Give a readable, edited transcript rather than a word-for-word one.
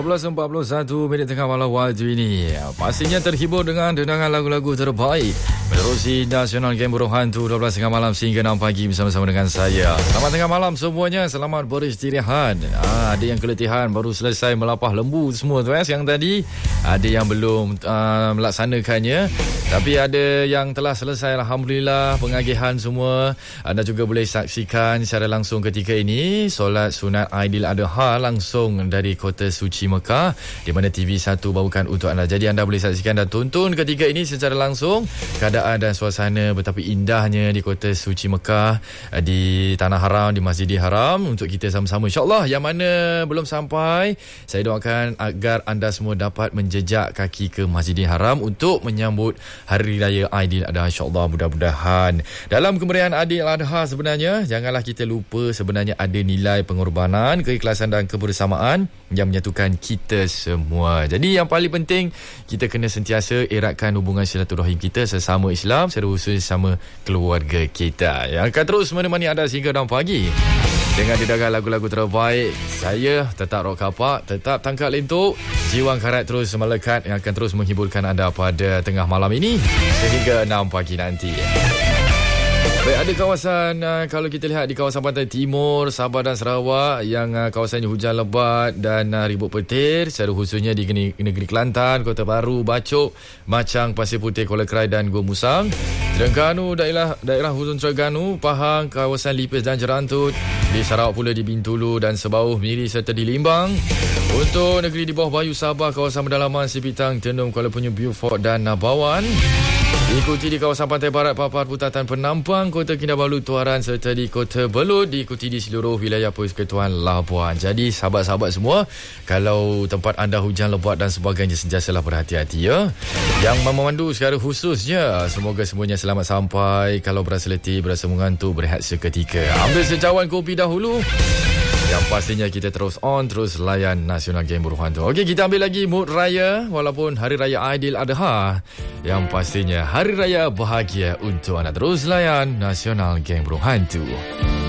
12.41 tengah malam waktu ini. Pastinya terhibur dengan dendangan lagu-lagu terbaik menerusi Nasional Game Burung Hantu 12 tengah malam sehingga 6 pagi bersama-sama dengan saya. Selamat tengah malam semuanya. Selamat beristirahat. Ada yang keletihan baru selesai melapah lembu semua tu siang tadi. Ada yang belum melaksanakannya. Tapi ada yang telah selesai, alhamdulillah, pengagihan semua. Anda juga boleh saksikan secara langsung ketika ini solat sunat Aidiladha langsung dari Kota Suci Mekah, di mana TV1 bawakan untuk anda. Jadi anda boleh saksikan dan tonton ketika ini secara langsung keadaan dan suasana betapa indahnya di Kota Suci Mekah, di Tanah Haram, di Masjidil Haram, untuk kita sama-sama. InsyaAllah yang mana belum sampai, saya doakan agar anda semua dapat menjejak kaki ke Masjidil Haram untuk menyambut Hari Raya Aidiladha. InsyaAllah, mudah-mudahan dalam kemeriahan Aidiladha sebenarnya janganlah kita lupa sebenarnya ada nilai pengorbanan, keikhlasan dan kebersamaan yang menyatukan kita semua. Jadi yang paling penting, kita kena sentiasa eratkan hubungan silaturahim kita sesama Islam, secara khusus sama keluarga kita, yang akan terus menemani anda sehingga 6 pagi dengan didagang lagu-lagu terbaik. Saya tetap rock kapak, tetap tangkap lentuk, jiwang karat terus melekat, yang akan terus menghiburkan anda pada tengah malam ini sehingga 6 pagi nanti. Baik, ada kawasan, kalau kita lihat di kawasan pantai timur Sabah dan Sarawak, yang kawasannya hujan lebat dan ribut petir, secara khususnya di negeri Kelantan, Kota Baru, Bacok, Macang, Pasir Putih, Kuala Krai dan Gua Musang, Terengganu, daerah Hujung Terengganu, Pahang, kawasan Lipis dan Jerantut, di Sarawak pula di Bintulu dan Sebauh, Miri serta di Limbang. Untuk negeri di bawah Bayu Sabah, kawasan pedalaman Sipitang, Tenung, Kuala Penyu, Beaufort dan Nabawan. Diikuti di kawasan pantai barat Papar, Putatan, Penampang, Kota Kinabalu, Tuaran serta di Kota Belud. Diikuti di seluruh wilayah Persekutuan Labuan. Jadi sahabat-sahabat semua, kalau tempat anda hujan lebat dan sebagainya, sentiasalah berhati-hati ya. Yang memandu secara khususnya, semoga semuanya selamat sampai. Kalau berasa letih, berasa mengantuk, berehat seketika. Ambil secawan kopi dahulu. Yang pastinya kita terus layan Nasional Game Burung Hantu. Okey, kita ambil lagi mood raya walaupun Hari Raya Aidiladha. Yang pastinya hari raya bahagia untuk anda. Terus layan Nasional Game Burung Hantu.